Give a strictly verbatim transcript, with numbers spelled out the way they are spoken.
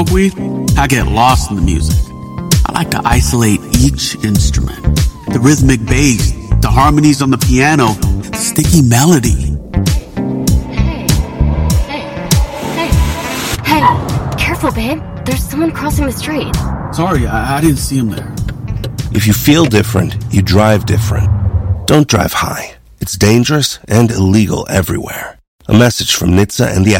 weed, I get lost in the music. I like to isolate each instrument. The rhythmic bass, the harmonies on the piano, the sticky melody. Hey, hey, hey, hey, careful, babe. There's someone crossing the street. Sorry, I, I didn't see him there. If you feel different, you drive different. Don't drive high. It's dangerous and illegal everywhere. A message from N H T S A and the